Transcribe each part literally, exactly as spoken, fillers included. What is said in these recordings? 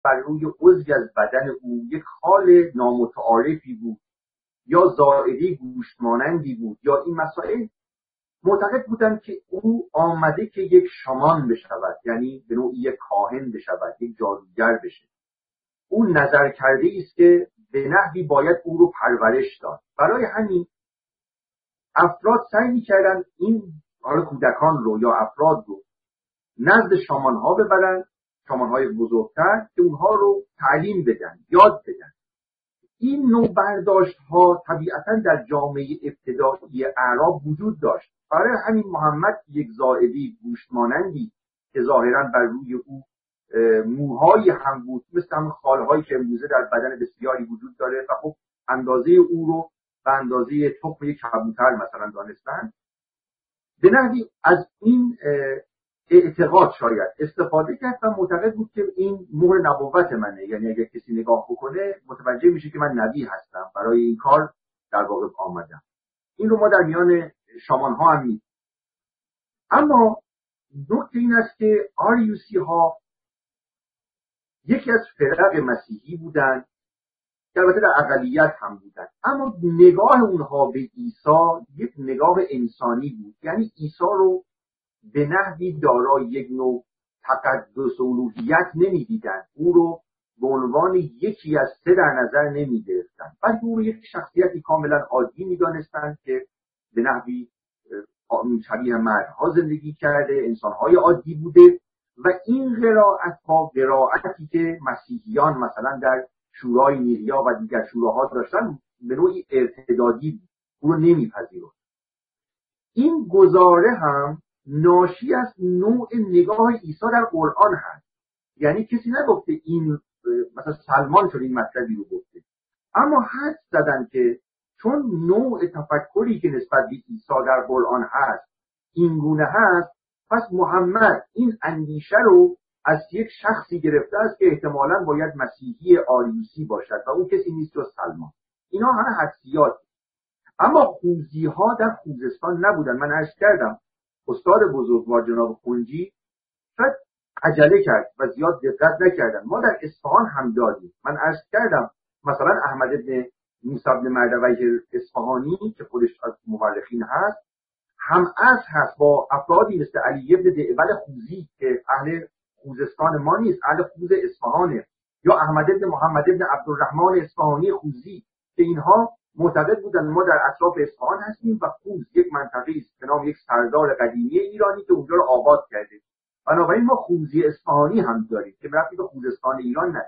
بر روی عضوی از بدن او یک خال نامتعارفی بود یا زائده گوشت مانندی بود یا این مسائل، معتقد بودند که او آمده که یک شامان بشود، یعنی به نوعی یک کاهن بشود، یک جادوگر بشه. او نظر کرده است که به نحوی باید او رو پرورش داد. برای همین افراد سعی می‌کردن این حالا کودکان رو یا افراد رو نزد شامان‌ها ببرن، شامان‌های بزرگتر، که اونها رو تعلیم بدن، یاد بدن. این نوع برداشت‌ها طبیعتاً در جامعه ابتدایی اعراب وجود داشت. برای همین محمد یک زائدی گوشت مانندی که ظاهراً بر روی او موهایی هم بود، مثل همون خالهایی که امروزه در بدن بسیاری وجود داره و خب اندازه او رو به اندازه تخم یک کبوتر مثلا دانستن، به نحوی از این اعتقاد شاید استفاده کرد و معتقد بود که این مهر نبوت منه، یعنی اگر کسی نگاه بکنه متوجه میشه که من نبی هستم، برای این کار در واقع آمدم. این رو ما در میان شامان ها هم می‌بینیم. اما نکته این است که آریوسی ها یکی از فرق مسیحی بودند که البته در اقلیت هم بودند، اما نگاه اونها به عیسی یک نگاه انسانی بود، یعنی عیسی رو به نحوی دارای یک نوع تقدس و الوهیت نمی‌دیدند، او رو به عنوان یکی از سه در نظر نمی‌گرفتند، بلکه او رو یک شخصیتی کاملا عادی می‌دانستند که به نحوی شبیه مردها زندگی کرده، انسان‌های عادی بوده و این قرائت ها قرائتی که مسیحیان مثلا در شورای نیقیا و دیگر شوراها داشتن به نوعی ارتدادی بود، او رو نمی‌پذیرفت. این گزاره هم ناشی از نوع نگاه عیسی در قرآن هست، یعنی کسی نگفته این مثلا سلمان شد این مطلبی رو گفته، اما حد زدن که چون نوع تفکری که نسبت به عیسی در قرآن هست این گونه هست، پس محمد این اندیشه رو از یک شخصی گرفته است که احتمالاً باید مسیحی آریوسی باشد و اون کسی نیست جز سلمان. اینا همه حدسیات. اما خوزی ها در خوزستان نبودن. من عرض کردم استاد بزرگوار جناب خونجی شاید عجله کرد و زیاد دقت نکردن. ما در اصفهان هم داریم. من عرض کردم مثلا احمد بن موسی بن مردوی اصفهانی که خودش از مورخین هست هم عصر هست با افرادی مثل علی بن دعبل خوزی که اهل خوزستان ما نیست، اهل خوز اصفهانه، یا احمد بن محمد بن عبدالرحمن اصفهانی خوزی که اینها معتقد بودن ما در اطراف اصفهان هستیم و خوز یک منطقه است به نام یک سردار قدیمی ایرانی که اونجا رو آباد کرده. بنابراین ما خوزی اصفهانی هم داریم که ربطی به خوزستان ایران نداره.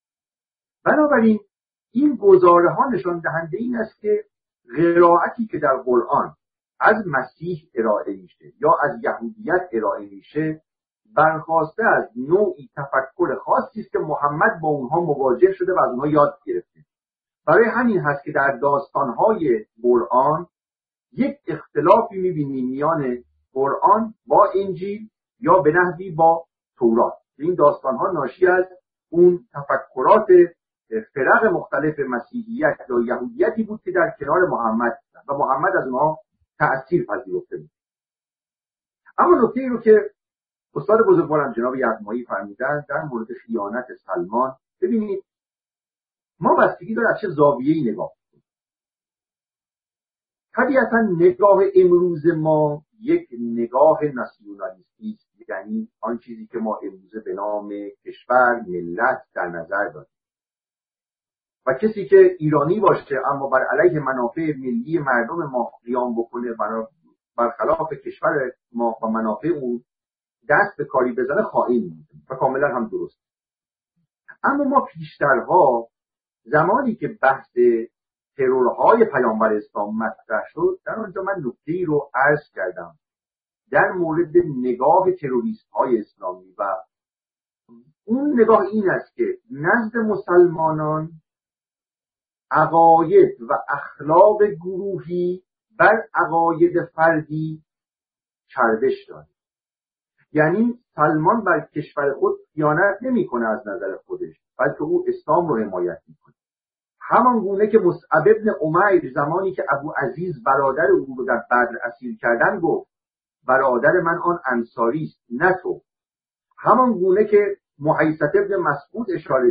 بنابراین این گزاره ها نشان دهنده این است که قرائتی که در قرآن از مسیح ارائه میشه یا از یهودیت ارائه میشه برخواسته از نوعی تفکر خاصی است که محمد با اونها مواجه شده و از اونها یاد گرفته. برای همین هست که در داستانهای قرآن یک اختلافی میبینیم میان قرآن با انجیل یا به نحوی با تورات. این داستانها ناشی از اون تفکرات فرق مختلف مسیحیت یا یهودیتی بود که در کنار محمد و محمد از اونها تأثیر پذیرفته بود. اما نکته ای رو که استاد بزرگوارم جناب یغمایی فرمودن در مورد خیانت سلمان، ببینید ما بستگی داره از چه زاویه‌ای نگاه کنیم. طبیعتا نگاه امروز ما یک نگاه ناسیونالیستی است، یعنی آن چیزی که ما امروزه به نام کشور ملت در نظر داریم و کسی که ایرانی باشه اما بر علیه منافع ملی مردم ما قیام بکنه برخلاف کشور ما و منافع اون دست به کاری بزنه خائن می‌کنه و کاملا هم درست. اما ما پیشترها زمانی که بحث ترورهای پیامبر اسلام مطرح شد در آنجا من نکته‌ای رو عرض کردم در مورد نگاه تروریست‌های اسلامی و اون نگاه این است که نزد مسلمانان عقاید و اخلاق گروهی بر عقاید فردی چربش داره. یعنی سلمان بر کشور خود خیانت نمی‌کنه از نظر خودش، بلکه او اسلام رو حمایت می‌کنه. همان گونه که مصعب ابن عمیر زمانی که ابو عزیز برادر او رو در بدر اسیر کردن گفت برادر من آن انصاری است نه تو. همان گونه که محیصة ابن مسعود اشاره